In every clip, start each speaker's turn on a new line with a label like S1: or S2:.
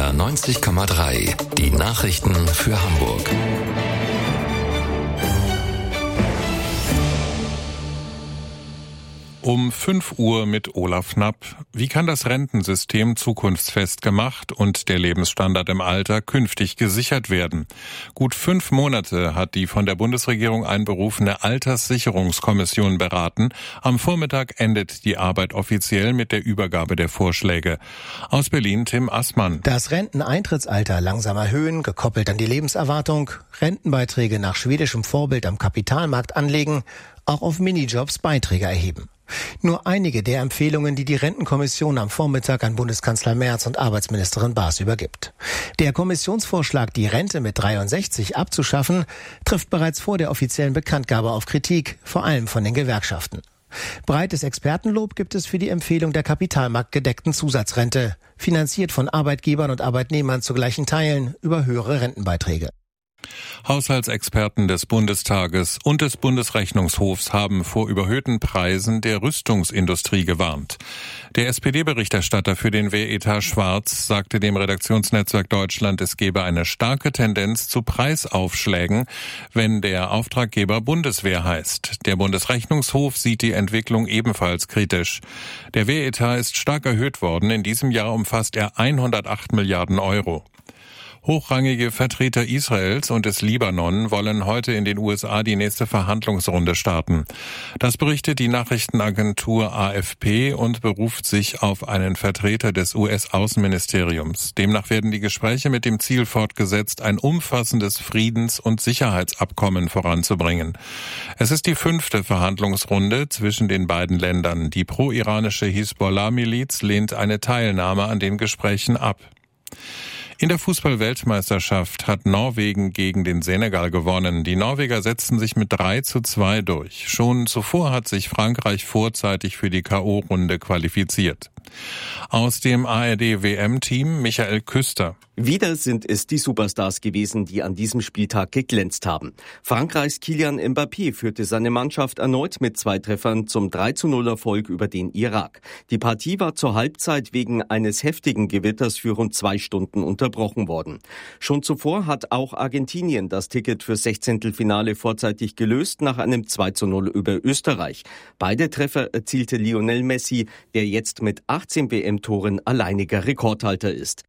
S1: NDR 90,3. Die Nachrichten für Hamburg.
S2: Um 5 Uhr mit Olaf Knapp. Wie kann das Rentensystem zukunftsfest gemacht und der Lebensstandard im Alter künftig gesichert werden? Gut 5 Monate hat die von der Bundesregierung einberufene Alterssicherungskommission beraten. Am Vormittag endet die Arbeit offiziell mit der Übergabe der Vorschläge. Aus Berlin Tim Assmann.
S3: Das Renteneintrittsalter langsam erhöhen, gekoppelt an die Lebenserwartung, Rentenbeiträge nach schwedischem Vorbild am Kapitalmarkt anlegen, auch auf Minijobs Beiträge erheben. Nur einige der Empfehlungen, die die Rentenkommission am Vormittag an Bundeskanzler Merz und Arbeitsministerin Baas übergibt. Der Kommissionsvorschlag, die Rente mit 63 abzuschaffen, trifft bereits vor der offiziellen Bekanntgabe auf Kritik, vor allem von den Gewerkschaften. Breites Expertenlob gibt es für die Empfehlung der kapitalmarktgedeckten Zusatzrente, finanziert von Arbeitgebern und Arbeitnehmern zu gleichen Teilen über höhere Rentenbeiträge.
S2: Haushaltsexperten des Bundestages und des Bundesrechnungshofs haben vor überhöhten Preisen der Rüstungsindustrie gewarnt. Der SPD-Berichterstatter für den Wehretat Schwarz sagte dem Redaktionsnetzwerk Deutschland, es gebe eine starke Tendenz zu Preisaufschlägen, wenn der Auftraggeber Bundeswehr heißt. Der Bundesrechnungshof sieht die Entwicklung ebenfalls kritisch. Der Wehretat ist stark erhöht worden. In diesem Jahr umfasst er 108 Milliarden Euro. Hochrangige Vertreter Israels und des Libanon wollen heute in den USA die nächste Verhandlungsrunde starten. Das berichtet die Nachrichtenagentur AFP und beruft sich auf einen Vertreter des US-Außenministeriums. Demnach werden die Gespräche mit dem Ziel fortgesetzt, ein umfassendes Friedens- und Sicherheitsabkommen voranzubringen. Es ist die 5. Verhandlungsrunde zwischen den beiden Ländern. Die pro-iranische Hisbollah-Miliz lehnt eine Teilnahme an den Gesprächen ab. In der Fußball-Weltmeisterschaft hat Norwegen gegen den Senegal gewonnen. Die Norweger setzten sich mit 3:2 durch. Schon zuvor hat sich Frankreich vorzeitig für die K.O.-Runde qualifiziert. Aus dem ARD-WM-Team Michael Küster.
S4: Wieder sind es die Superstars gewesen, die an diesem Spieltag geglänzt haben. Frankreichs Kylian Mbappé führte seine Mannschaft erneut mit 2 Treffern zum 3:0-Erfolg über den Irak. Die Partie war zur Halbzeit wegen eines heftigen Gewitters für rund 2 Stunden unterbrochen worden. Schon zuvor hat auch Argentinien das Ticket fürs 16. vorzeitig gelöst nach einem 2:0 über Österreich. Beide Treffer erzielte Lionel Messi, der jetzt mit 18 WM-Toren alleiniger Rekordhalter ist.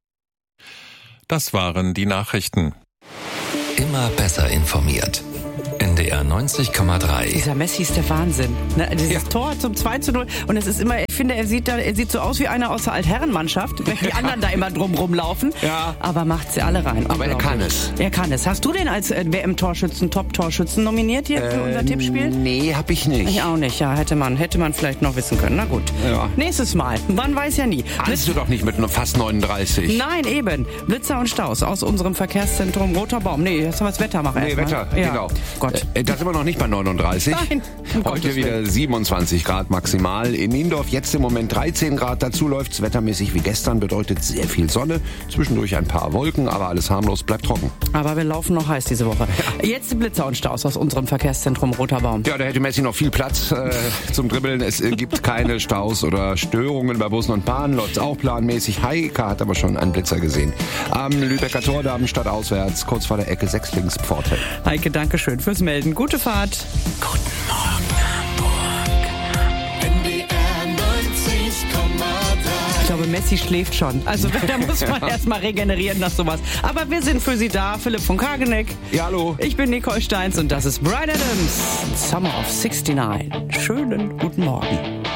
S2: Das waren die Nachrichten.
S1: Immer besser informiert. NDR 90,3.
S5: Dieser Messi ist der Wahnsinn. Ne? Dieses Tor zum 2:0. Und es ist immer, ich finde, er sieht so aus wie einer aus der Altherrenmannschaft, wenn die anderen da immer drum rumlaufen. Ja. Aber macht sie alle rein.
S6: Aber er kann es.
S5: Er kann es. Hast du den als WM-Torschützen, Top-Torschützen nominiert hier für unser Tippspiel?
S6: Nee, hab ich nicht.
S5: Ich auch nicht, ja. Hätte man vielleicht noch wissen können. Na gut. Ja. Nächstes Mal. Man weiß ja nie.
S6: Ahnst du doch nicht mit fast 39.
S5: Nein, eben. Blitzer und Staus aus unserem Verkehrszentrum Roter Baum. Nee, das war das Wetter machen.
S6: Nee, Wetter,
S5: ja.
S6: Genau.
S5: Gott.
S6: Da sind wir noch nicht bei 39.
S5: Nein.
S6: Heute wieder 27 Grad maximal. In Niendorf jetzt im Moment 13 Grad. Dazu läuft's wettermäßig wie gestern. Bedeutet sehr viel Sonne. Zwischendurch ein paar Wolken, aber alles harmlos, bleibt trocken.
S5: Aber wir laufen noch heiß diese Woche. Ja. Jetzt die Blitzer und Staus aus unserem Verkehrszentrum Roter Baum.
S6: Ja, da hätte Messi noch viel Platz zum Dribbeln. Es gibt keine Staus oder Störungen bei Bussen und Bahnen. Läuft auch planmäßig. Heika hat aber schon einen Blitzer gesehen. Am Lübecker Tor, da statt auswärts, kurz vor der Ecke 6 links Pforte.
S5: Heike, danke schön fürs Melden. Gute Fahrt.
S1: Guten Morgen, Hamburg.
S7: NDR 90,3.
S5: Ich glaube, Messi schläft schon. Also da muss man erstmal regenerieren nach sowas. Aber wir sind für Sie da. Philipp von Kageneck.
S6: Ja, hallo.
S5: Ich bin Nicole Steins und das ist Bryan Adams. Summer of 69. Schönen guten Morgen.